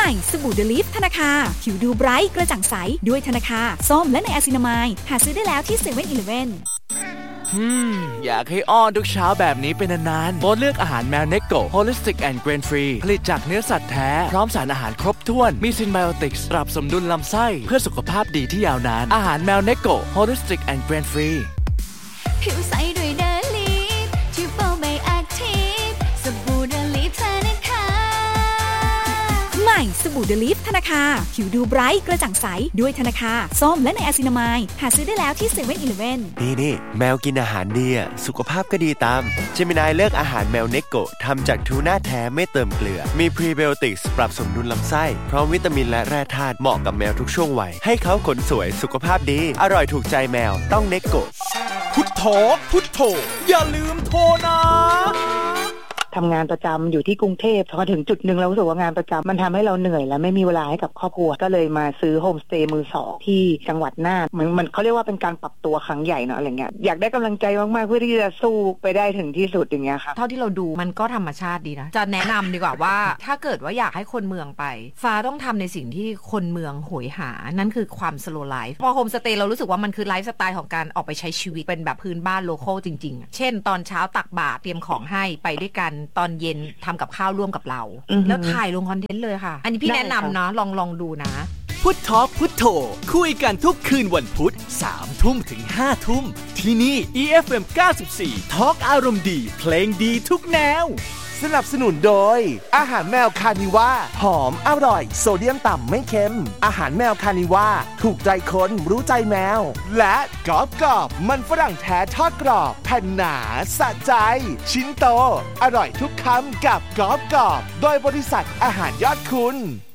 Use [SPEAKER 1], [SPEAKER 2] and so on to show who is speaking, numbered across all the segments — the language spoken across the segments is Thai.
[SPEAKER 1] ม่สบู่เดลิฟธนาคารผิวดูไบรท์กระจ่างใสด้วยธนาคารส้มและไนอาซินามายหาซื้อได้แล้วที่ 7-Eleven
[SPEAKER 2] อยากให้อ้อนทุกเช้าแบบนี้เป็นนานๆโปรดเลือกอาหารแมวเนโก Holistic and Grain Free ผลิตจากเนื้อสัตว์แท้พร้อมสารอาหารครบถ้วนมีซินไบโอติกส์ปรับสมดุลลำไส้เพื่อสุขภาพดีที่ยาวนานอาหารแมวเนโก Holistic and Grain Free
[SPEAKER 3] ผิวใสด้วยเดลิฟทริปเปิลไม่แอคทีฟสบู่เดลิฟธนาคาร
[SPEAKER 1] ใหม่สบู่เดลิฟธนาคารผิวดูไบรท์กระจ่างใสด้วยธนาคารส้มและไนอาซินามายหาซื้อได้แล้วที่ 7-Eleven
[SPEAKER 4] นี่แมวกินอาหารดีสุขภาพก็ดีตามเจมินายเลือกอาหารแมวเนโกทำจากทูน่าแท้ไม่เติมเกลือมีพรีไบโอติกส์ปรับสมดุลลำไส้พร้อมวิตามินและแร่ธาตุเหมาะกับแมวทุกช่วงวัยให้เขาขนสวยสุขภาพดีอร่อยถูกใจแมวต้องเนโก
[SPEAKER 5] พุทโธพุทโธอย่าลืมโทรนะ
[SPEAKER 6] ทำงานประจำอยู่ที่กรุงเทพพอถึงจุดหนึ่งเรารู้สึกว่างานประจำมันทำให้เราเหนื่อยและไม่มีเวลาให้กับครอบครัวก็เลยมาซื้อโฮมสเตย์มือสองที่จังหวัดน่านมันเขาเรียกว่าเป็นการปรับตัวครั้งใหญ่เนาะอะไรเงี้ยอยากได้กำลังใจมากๆเพื่อที่จะสู้ไปได้ถึงที่สุดอย่างเงี้ยค่ะ
[SPEAKER 7] เท่าที่เราดูมันก็ธรรมชาติดีนะจะแนะนำดีกว่าว่าถ้าเกิดว่าอยากให้คนเมืองไปฟ้าต้องทำในสิ่งที่คนเมืองโหยหานั่นคือความสโลว์ไลฟ์พอโฮมสเตย์เรารู้สึกว่ามันคือไลฟ์สไตล์ของการออกไปใช้ชีวิตเป็นแบบพื้นบ้านโลคอลจริงๆเช่นตอนเช้าตักบาตรเตรียมของให้ไปด้วยกันตอนเย็นทำกับข้าวร่วมกับเราแล้วถ่ายลงคอนเทนต์เลยค่ะอันนี้พี่แนะนำนะลองดูนะ
[SPEAKER 5] พุททอล์กพุทโธคุยกันทุกคืนวันพุธ 3 ทุ่มถึง 5 ทุ่มที่นี่ EFM 94ทอล์กอารมณ์ดีเพลงดีทุกแนว
[SPEAKER 8] สนับสนุนโดยอาหารแมวคานิว่าหอมอร่อยโซเดียมต่ำไม่เค็มอาหารแมวคานิว่าถูกใจคนรู้ใจแมวและกรอบมันฝรั่งแท้ทอดกรอบแผ่นหนาสะใจชิ้นโตอร่อยทุกคำกับกรอบโดยบริษัทอาหารยอดคุณ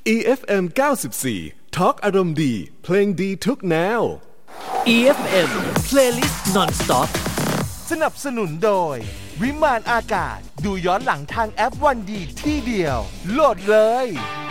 [SPEAKER 9] EFM 94ทอล์กอารมณ์ดีเพลงดีทุกแนว
[SPEAKER 5] EFM Playlist Non-Stop
[SPEAKER 8] สนับสนุนโดยวิมานอากาศดูย้อนหลังทางแอปวันดีที่เดียวโหลดเลย